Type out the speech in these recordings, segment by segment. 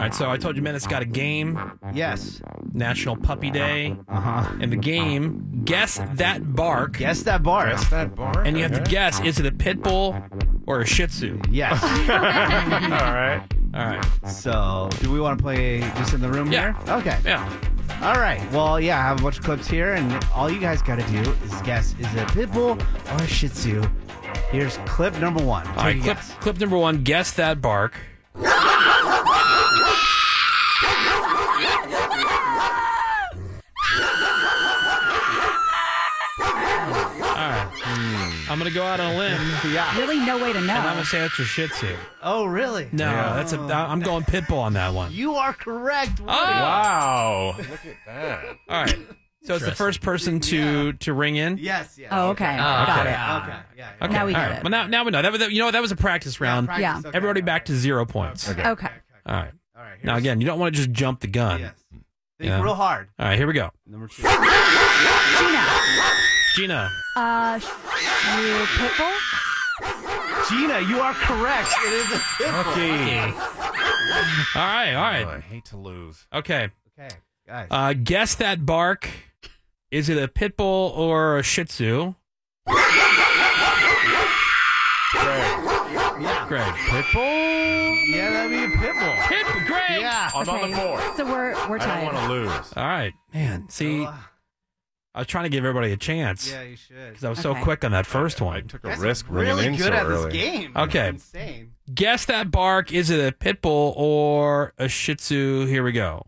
right, so I told you, Menace got a game. Yes. National Puppy Day. Uh-huh. And the game, Guess That Bark. Guess that bark. Guess that bark. And you have to guess, is it a pit bull or a Shih Tzu? Yes. All right. All right. So, do we want to play just in the room Yeah. here? Okay. Yeah. All right. Well, yeah, I have a bunch of clips here, and all you guys got to do is guess, is it a pit bull or a Shih Tzu? Here's clip number one. All right, clip number one, Guess That Bark. All right. I'm going to go out on a limb. Yeah. Really, no way to know. And I'm going to say it's a Shih Tzu. Oh, really? No, I'm going pit bull on that one. You are correct. Woody. Wow. Look at that. All right. So it's the first person to ring in? Yes, yes. Oh, okay. Got it. Okay. Yeah. Okay. Now we all get right. it. Well, now we know. That was a practice round. Yeah. Okay. Everybody back to 0 points. Okay. Okay. All right. All right. Now, again, you don't want to just jump the gun. Yes. Think Yeah. real hard. All right, here we go. Number two. Gina. Gina. You pit bull? Gina, you are correct. It is a pit bull. Okay. All right. Oh, I hate to lose. Okay. Okay, guys. Guess that bark. Is it a pit bull or a Shih Tzu? Yeah. Greg. Pit bull? Yeah, that'd be a pit bull. Pit bull. Greg. Yeah. I'm on the board. So we're I don't tied. want to lose. All right. Man, see, I was trying to give everybody a chance. Yeah, you should. Because I was so Okay. quick on that first I one. took a Guys risk are bringing really in good so at early. this game. Okay. It's insane. Guess that bark. Is it a pit bull or a Shih Tzu? Here we go.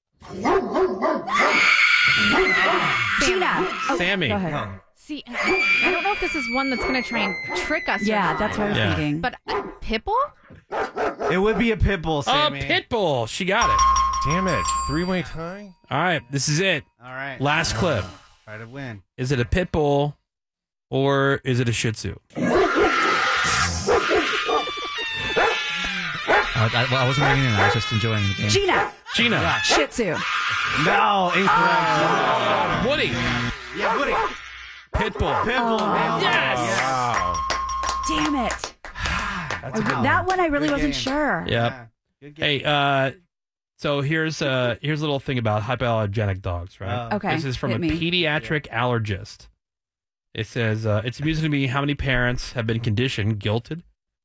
Gina. Oh, Sammy. Go ahead. See, I don't know if this is one that's going to try and trick us. Yeah, or not, that's what I was Yeah. thinking. But pit bull? It would be a pit bull, Oh, Sammy. pit bull. She got it. Damn it. Three-way tie? All right. This is it. All right. Last clip. Try to win. Is it a pit bull or is it a Shih Tzu? I wasn't ringing in. I was just enjoying the game. Gina. Gina. Shih Tzu. No, incorrect. Woody. Yeah, Woody. Pit bull. Pit bull. nailed it. Yes. Wow. Damn it. That's a good one. That one I really Good wasn't game. sure. Yep. Yeah, good game. Hey, so here's a little thing about hypoallergenic dogs, right? Okay. This is from hit a me. pediatric allergist. It says, it's amusing to me how many parents have been conditioned, guilted,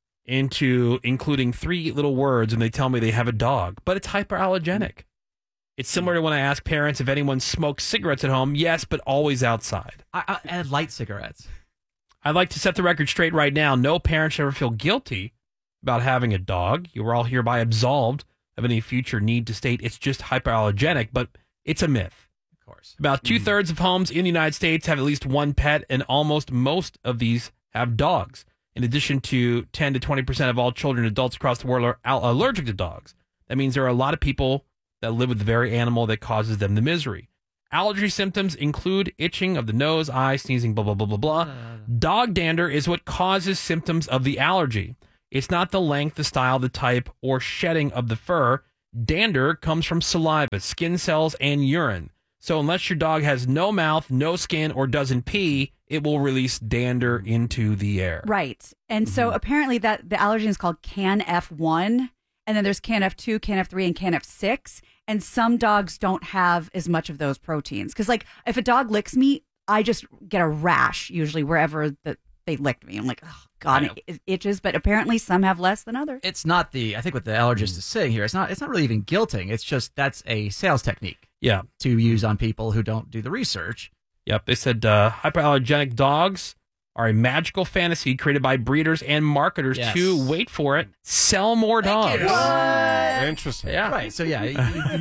into including 3 little words when they tell me they have a dog, but it's hyperallergenic. It's similar to when I ask parents if anyone smokes cigarettes at home. Yes, but always outside. I add light cigarettes. I'd like to set the record straight right now. No parent should ever feel guilty about having a dog. You are all hereby absolved of any future need to state it's just hyperallergenic, but it's a myth. Of course. About 2/3 of homes in the United States have at least one pet, and almost most of these have dogs. In addition to 10 to 20% of all children and adults across the world are allergic to dogs. That means there are a lot of people that live with the very animal that causes them the misery. Allergy symptoms include itching of the nose, eyes, sneezing, blah, blah, blah, blah, blah. Dog dander is what causes symptoms of the allergy. It's not the length, the style, the type, or shedding of the fur. Dander comes from saliva, skin cells, and urine. So unless your dog has no mouth, no skin, or doesn't pee, it will release dander into the air. Right. And so apparently that the allergen is called CAN-F1, and then there's CAN-F2, CAN-F3, and CAN-F6. And some dogs don't have as much of those proteins. Because, like, if a dog licks me, I just get a rash, usually, wherever they licked me. I'm like, oh, God, it itches. But apparently some have less than others. It's not I think what the allergist is saying here, it's not really even guilting. It's just that's a sales technique Yeah. to use on people who don't do the research. Yep. They said hypoallergenic dogs are a magical fantasy created by breeders and marketers Yes. to, wait for it, sell more dogs. Interesting. Yeah. Right. So yeah,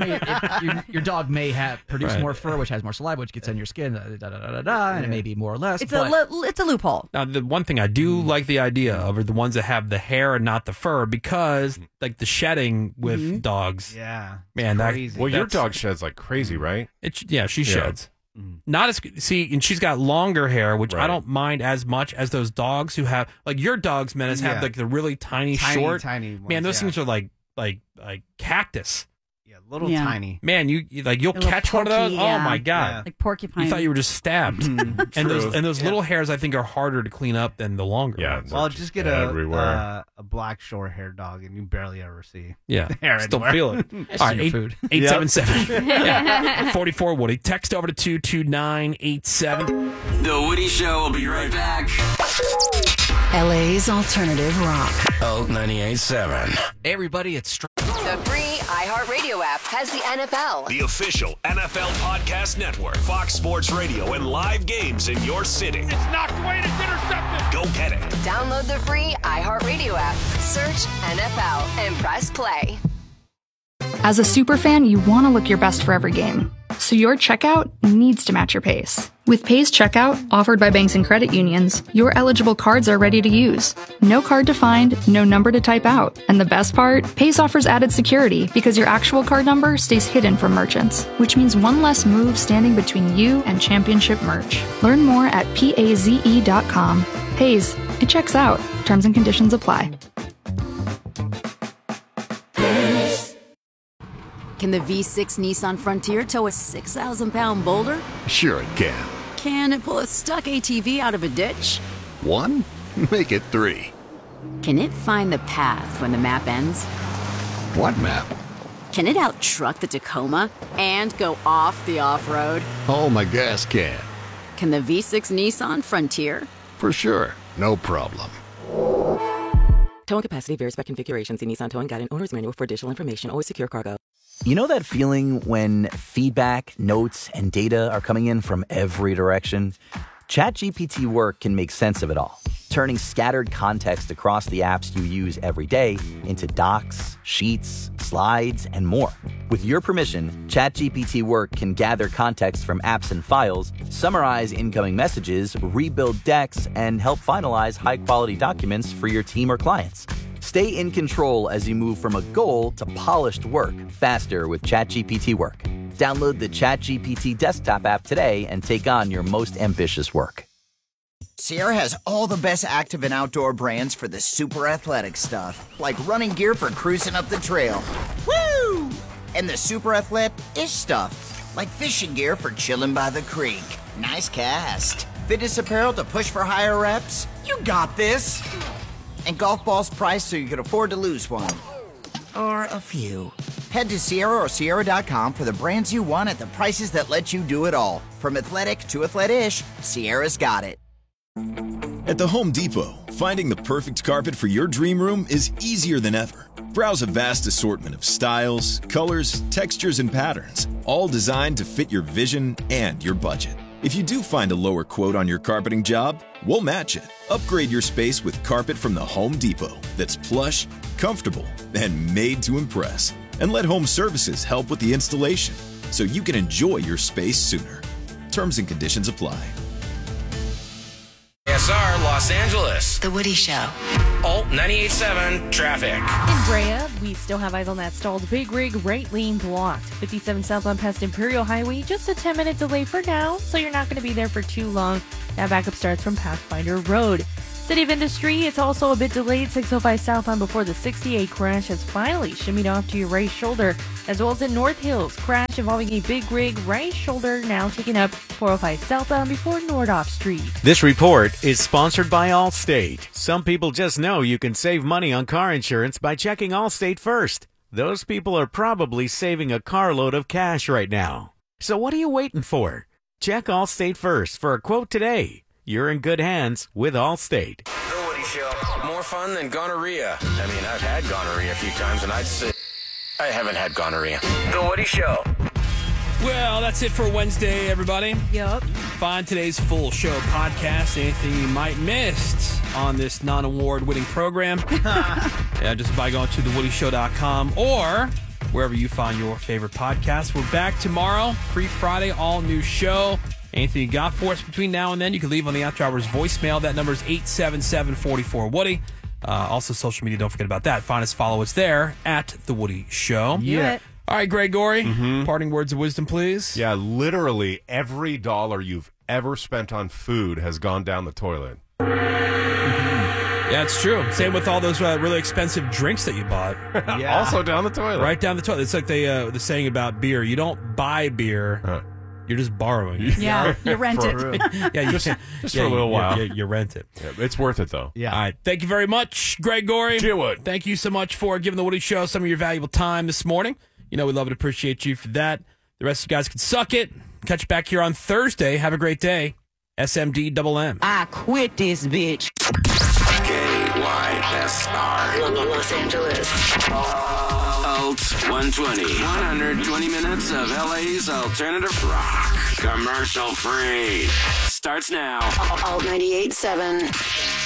your dog may have produce Right. more fur, which has more saliva, which gets on your skin, and it may be more or less. It's but a loophole. Now, the one thing I do like the idea of are the ones that have the hair and not the fur, because like the shedding with dogs, Yeah. man, that crazy. Well, your that's- dog sheds like crazy, right? she sheds. Not as see, and she's got longer hair, which I Right. don't mind as much as those dogs who have like your dogs, Menace, have Yeah. like the really tiny, Tiny, short. tiny ones, man, those yeah. things are like cactus. Yeah, Little Yeah. tiny. Man, you'll little catch one of those. pokey, Oh yeah. my god! Like porcupine. You thought you were just stabbed. and those little hairs, I think, are harder to clean up than the longer Yeah. ones. Well, just get everywhere. a black short hair dog, and you barely ever see Yeah, hair still anywhere. feel it. All right, your food. 877. Yeah, 44 Woody. Text over to 22987. The Woody Show will be right back. LA's alternative rock. Alt 98.7. Hey, everybody, it's The free iHeartRadio app has the NFL, The official NFL podcast network, Fox Sports Radio, and live games in your city. It's knocked away and it's intercepted. Go get it. Download the free iHeartRadio app, search NFL, and press play. As a superfan, you want to look your best for every game. So your checkout needs to match your pace. With Pace Checkout, offered by banks and credit unions, your eligible cards are ready to use. No card to find, no number to type out. And the best part? Pace offers added security because your actual card number stays hidden from merchants, which means one less move standing between you and championship merch. Learn more at PAZE.com. Pace, it checks out. Terms and conditions apply. Can the V6 Nissan Frontier tow a 6,000-pound boulder? Sure it can. Can it pull a stuck ATV out of a ditch? 1? Make it 3. Can it find the path when the map ends? What map? Can it out-truck the Tacoma and go off the off-road? Oh, my gas can. Can the V6 Nissan Frontier? For sure. No problem. Towing capacity varies by configuration. See Nissan Towing Guide and Owner's Manual for additional information. Always secure cargo. You know that feeling when feedback, notes, and data are coming in from every direction? ChatGPT Work can make sense of it all, turning scattered context across the apps you use every day into docs, sheets, slides, and more. With your permission, ChatGPT Work can gather context from apps and files, summarize incoming messages, rebuild decks, and help finalize high-quality documents for your team or clients. Stay in control as you move from a goal to polished work faster with ChatGPT Work. Download the ChatGPT desktop app today and take on your most ambitious work. Sierra has all the best active and outdoor brands for the super athletic stuff, like running gear for cruising up the trail. Woo! And the super athletic-ish stuff, like fishing gear for chilling by the creek. Nice cast. Fitness apparel to push for higher reps. You got this. And golf balls priced so you can afford to lose one. Or a few. Head to Sierra or Sierra.com for the brands you want at the prices that let you do it all. From athletic to athletic-ish, Sierra's got it. At the Home Depot, finding the perfect carpet for your dream room is easier than ever. Browse a vast assortment of styles, colors, textures, and patterns, all designed to fit your vision and your budget. If you do find a lower quote on your carpeting job, we'll match it. Upgrade your space with carpet from the Home Depot that's plush, comfortable, and made to impress. And let Home Services help with the installation so you can enjoy your space sooner. Terms and conditions apply. SR Los Angeles. The Woody Show. Alt 98.7 traffic. In Brea, we still have eyes on that stalled big rig right lane blocked. 57 southbound past Imperial Highway, just a 10-minute delay for now, so you're not going to be there for too long. That backup starts from Pathfinder Road. City of Industry, it's also a bit delayed. 605 southbound before the 68 crash has finally shimmied off to your right shoulder, as well as in North Hills. Crash involving a big rig right shoulder now taking up 405 southbound before Nordoff Street. This report is sponsored by Allstate. Some people just know you can save money on car insurance by checking Allstate first. Those people are probably saving a carload of cash right now. So what are you waiting for? Check Allstate first for a quote today. You're in good hands with Allstate. The Woody Show. More fun than gonorrhea. I mean, I've had gonorrhea a few times, and I'd say I haven't had gonorrhea. The Woody Show. Well, that's it for Wednesday, everybody. Yup. Find today's full show podcast. Anything you might missed on this non-award winning program. Yeah, just by going to thewoodyshow.com or wherever you find your favorite podcast. We're back tomorrow. Free Friday, all new show. Anything you got for us between now and then, you can leave on the After Hours voicemail. That number is 877-44-WOODY. Also, social media, don't forget about that. Find us, follow us there at The Woody Show. Yeah. All right, Gregory, parting words of wisdom, please. Yeah, literally every dollar you've ever spent on food has gone down the toilet. Yeah, it's true. Same with all those really expensive drinks that you bought. Yeah. Also down the toilet. Right down the toilet. It's like the saying about beer. You don't buy beer. You're just borrowing it. Yeah, you rent it. Yeah, you Just for a little while. You rent it. Yeah, it's worth it, though. Yeah. All right. Thank you very much, Greg Gorey. Wood. Thank you so much for giving the Woody Show some of your valuable time this morning. You know, we love and appreciate you for that. The rest of you guys can suck it. Catch you back here on Thursday. Have a great day. SMD double M. I quit this bitch. KYSR. Los Angeles. Alt 120. 120 minutes of LA's alternative rock. Commercial free. Starts now. Alt 98.7.